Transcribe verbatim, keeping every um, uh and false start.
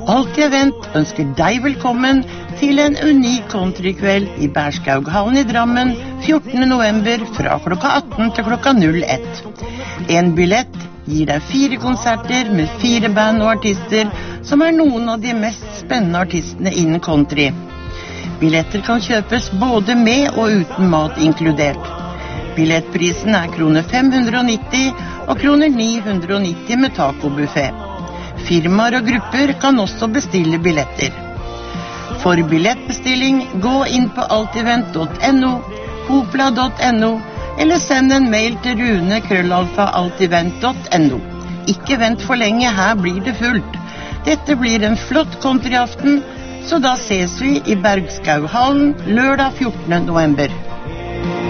Alt Event ønsker deg velkommen til en unik countrykveld i Berskaughallen i Drammen fjortende november fra klokka atten til klokka null ett. En billett gir deg fire konserter med fire band og artister som er noen av de mest spennende artistene innen country. Billetter kan kjøpes både med og uten mat inkludert. Billettprisen er kroner fem hundre nitti og kroner ni hundre nitti med tacobuffet. Firmaer og grupper kan også bestille billetter. For billettbestilling, gå inn på altevent punktum no, hopla punktum no, eller send en mail til rune krøllalfa altivent punktum no. Ikke vent for lenge, her blir det fullt. Dette blir en flott countryaften, så da ses vi i Berskaughallen lørdag fjortende november.